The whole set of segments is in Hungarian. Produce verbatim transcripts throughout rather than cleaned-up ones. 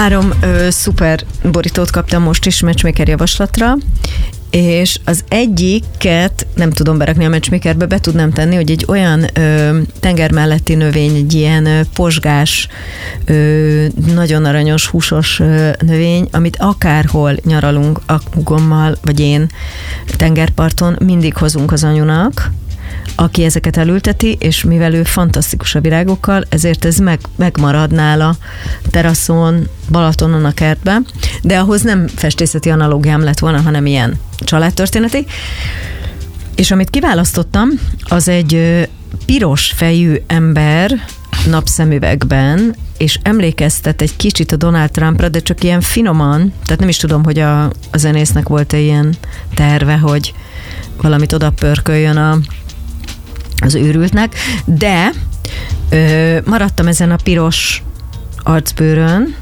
Három ö, szuper borítót kaptam most is Matchmaker javaslatra, és az egyiket nem tudom berakni a Matchmakerbe, be tudnám tenni, hogy egy olyan ö, tenger melletti növény, egy ilyen ö, pozsgás, ö, nagyon aranyos, húsos ö, növény, amit akárhol nyaralunk a húgommal, vagy én tengerparton, mindig hozunk az anyunak, aki ezeket elülteti, és mivel ő fantasztikus a virágokkal, ezért ez meg, megmarad nála teraszon, Balatonon, a kertben, de ahhoz nem festészeti analógiám lett volna, hanem ilyen családtörténeti. És amit kiválasztottam, az egy piros fejű ember napszemüvegben, és emlékeztet egy kicsit a Donald Trumpra, de csak ilyen finoman, tehát nem is tudom, hogy a, a zenésznek volt-e ilyen terve, hogy valamit oda pörköljön a az őrültnek, de ö, maradtam ezen a piros arcbőrön,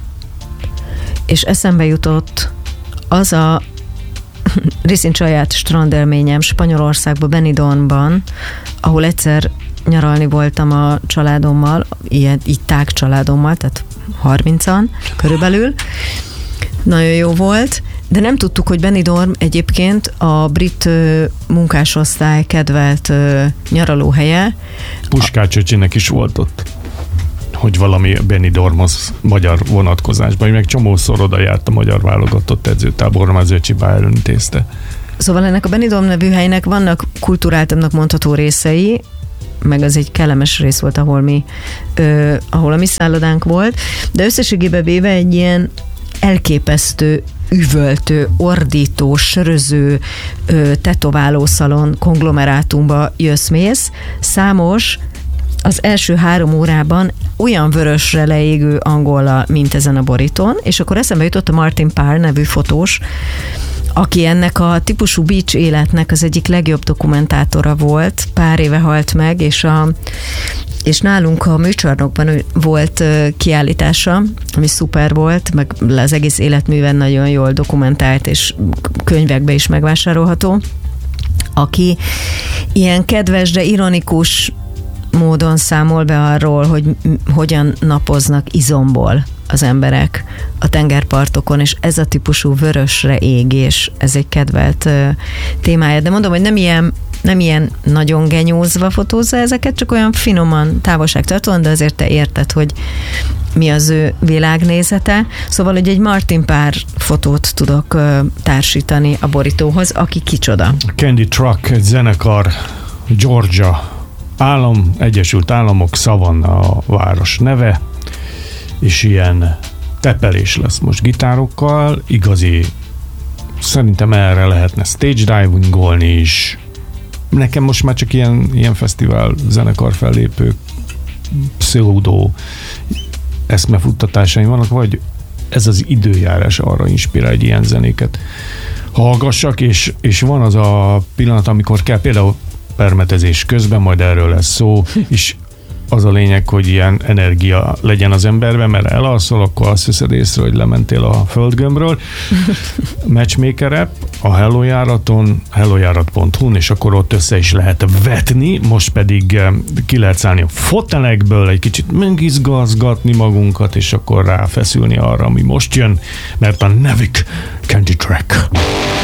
és eszembe jutott az a részint saját strandélményem Spanyolországban, Benidormban, ahol egyszer nyaralni voltam a családommal, ilyen, így tág családommal, tehát harmincan körülbelül. Nagyon jó volt, de nem tudtuk, hogy Benidorm egyébként a brit ö, munkásosztály kedvelt ö, nyaralóhelye. Puskás öcsének is volt ott, hogy valami Benidormhoz magyar vonatkozásban, meg csomószor oda járt a magyar válogatott edzőtáborra, az öcsi Bayern intézte. Szóval ennek a Benidorm nevű helynek vannak kulturáltabbnak mondható részei, meg az egy kellemes rész volt, ahol mi, ö, ahol a mi szállodánk volt, de összességében véve egy ilyen elképesztő, üvöltő, ordító, söröző, tetoválószalon konglomerátumba jössz-mész. Számos, az első három órában olyan vörösre leégő angollal, mint ezen a borítón, és akkor eszembe jutott a Martin Parr nevű fotós, aki ennek a típusú beach életnek az egyik legjobb dokumentátora volt, pár éve halt meg, és a és nálunk a műcsarnokban volt kiállítása, ami szuper volt, meg az egész életműven nagyon jól dokumentált, és könyvekbe is megvásárolható, aki ilyen kedves, de ironikus módon számol be arról, hogy hogyan napoznak izomból az emberek a tengerpartokon, és ez a típusú vörösre égés, ez egy kedvelt témája. De mondom, hogy nem ilyen nem ilyen nagyon genyózva fotózza ezeket, csak olyan finoman, távolságtartóan, de azért te érted, hogy mi az ő világnézete. Szóval, hogy egy Martin Parr fotót tudok uh, társítani a borítóhoz, aki kicsoda. Candy Truck, egy zenekar, Georgia állam, Egyesült Államok, Savannah a város neve, és ilyen tepelés lesz most gitárokkal, igazi, szerintem erre lehetne stage divingolni is. Nekem most már csak ilyen, ilyen fesztivál zenekar fellépők, pseudo eszmefuttatásaim vannak, vagy ez az időjárás arra inspirál, egy ilyen zenéket hallgassak, és, és van az a pillanat, amikor kell például permetezés közben, majd erről lesz szó, és az a lényeg, hogy ilyen energia legyen az emberben, mert elalszol, akkor azt hiszed észre, hogy lementél a földgömbről. Matchmaker app a Hello járaton, hellojárat pont hu-n, és akkor ott össze is lehet vetni, most pedig ki lehet szállni a fotelekből, egy kicsit megizgazgatni magunkat, és akkor ráfeszülni arra, ami most jön, mert a nevük Candy Truck.